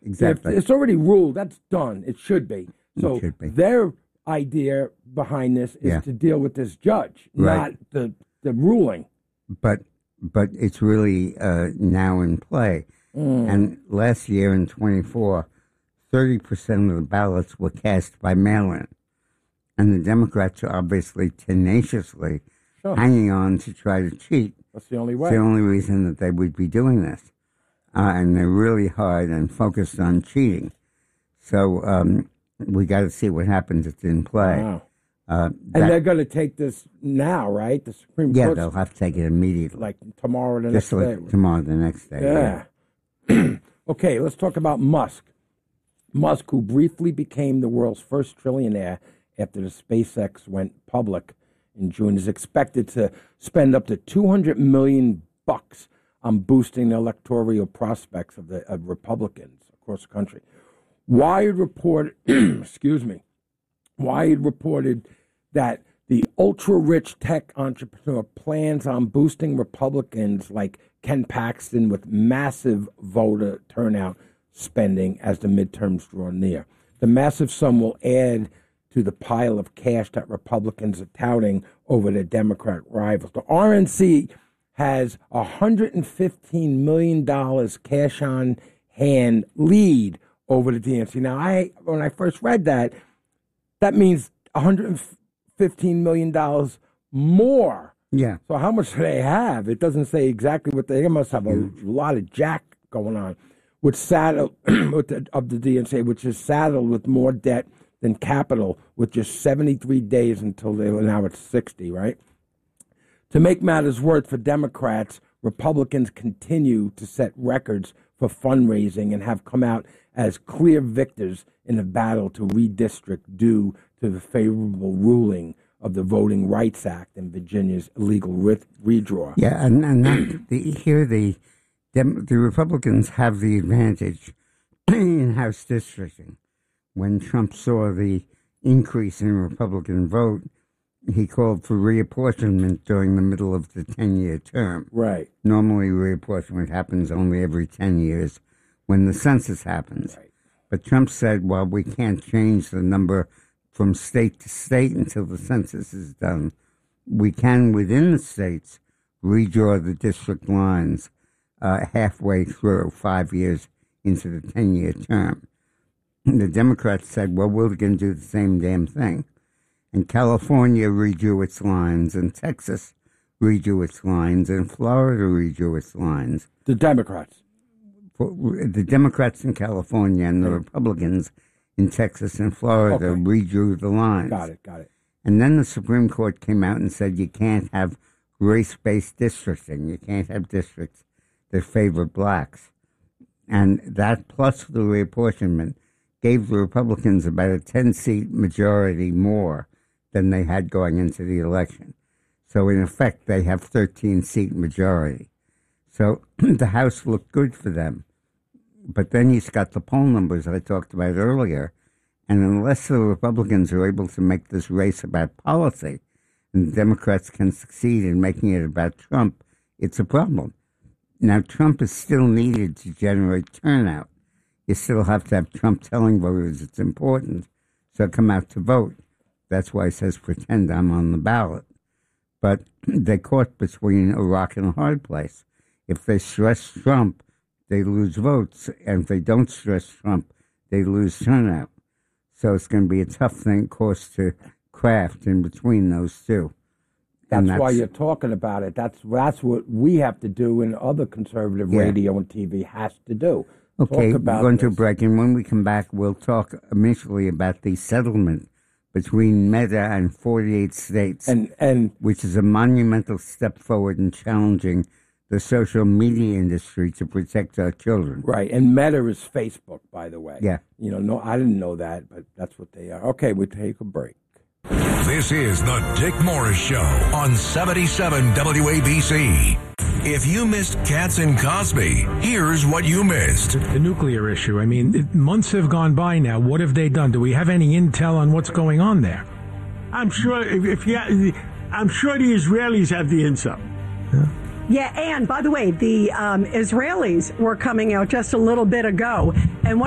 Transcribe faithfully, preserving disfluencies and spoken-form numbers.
exactly. If it's already ruled. That's done. It should be. So it should be. their idea behind this is Yeah. to deal with this judge, Right. not the the ruling. But but it's really uh, now in play. Mm. And last year in twenty-four, thirty percent of the ballots were cast by mail-in. And the Democrats are obviously tenaciously Sure. hanging on to try to cheat. That's the only way. It's the only reason that they would be doing this. Uh, and they're really hard and focused on cheating. So um, we got to see what happens. It's in play. Wow. Uh, And that- they're going to take this now, right? The Supreme yeah, Court, they'll have to take it immediately. like tomorrow or the Just next like day. tomorrow, the next day. Yeah. Okay, let's talk about Musk. Musk, who briefly became the world's first trillionaire after the SpaceX went public in June, is expected to spend up to two hundred million bucks on boosting the electoral prospects of the of Republicans across the country. Wired reported, excuse me, Wired reported that the ultra-rich tech entrepreneur plans on boosting Republicans like Ken Paxton with massive voter turnout spending as the midterms draw near. The massive sum will add to the pile of cash that Republicans are touting over their Democrat rivals. The R N C has a one hundred fifteen million dollars cash on hand lead over the D N C. Now, I when I first read that, that means one hundred fifteen million dollars more. Yeah. So how much do they have? It doesn't say exactly what they, they must have a lot of jack going on. With saddle with the, of the D N C, which is saddled with more debt than capital, with just seventy-three days until they now it's sixty, right? To make matters worse for Democrats, Republicans continue to set records for fundraising and have come out as clear victors in the battle to redistrict due to the favorable ruling of the Voting Rights Act and Virginia's illegal re- redraw. Yeah, and, and that, the, here the Dem- the Republicans have the advantage in House districting. When Trump saw the increase in Republican vote, he called for reapportionment during the middle of the ten-year term. Right. Normally, reapportionment happens only every ten years when the census happens. Right. But Trump said, well, we can't change the number from state to state until the census is done. We can, within the states, redraw the district lines uh, halfway through, five years into the ten-year term. The Democrats said, well, we're going to do the same damn thing. And California redrew its lines, and Texas redrew its lines, and Florida redrew its lines. The Democrats. For, the Democrats in California and the Republicans in Texas and Florida Okay. redrew the lines. Got it, got it. And then the Supreme Court came out and said you can't have race-based districting. You can't have districts that favor blacks. And that plus the reapportionment gave the Republicans about a ten-seat majority more than they had going into the election. So in effect, they have thirteen-seat majority. So the House looked good for them. But then you've got the poll numbers I talked about earlier. And unless the Republicans are able to make this race about policy, and the Democrats can succeed in making it about Trump, it's a problem. Now, Trump is still needed to generate turnout. You still have to have Trump telling voters it's important, so come out to vote. That's why he says, pretend I'm on the ballot. But they're caught between a rock and a hard place. If they stress Trump, they lose votes. And if they don't stress Trump, they lose turnout. So it's going to be a tough thing, of course, to craft in between those two. That's, that's why you're talking about it. That's that's what we have to do, and other conservative Yeah. radio and T V has to do. Okay, Talk about we're going to this. break, and when we come back, we'll talk initially about the settlement between Meta and forty-eight states, And and which is a monumental step forward in challenging the social media industry to protect our children. right, and Meta is Facebook, by the way. Yeah. You know, no, I didn't know that, but that's what they are. Okay, we take a break. This is the Dick Morris Show on seventy-seven W A B C. If you missed Katz and Cosby, here's what you missed. The nuclear issue. I mean, it, months have gone by now. What have they done? Do we have any intel on what's going on there? I'm sure if, if you, I'm sure the Israelis have the intel. Yeah, and by the way, the um, Israelis were coming out just a little bit ago, and one